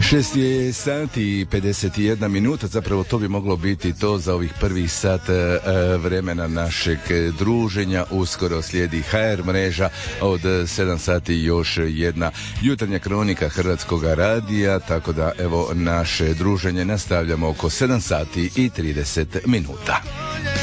6 je sati i 51 minuta, zapravo to bi moglo biti to za ovih prvih sat vremena našeg druženja. Uskoro slijedi HR mreža, od 7 sati još jedna jutarnja kronika Hrvatskog radija, tako da evo naše druženje nastavljamo oko 7 sati i 30 minuta.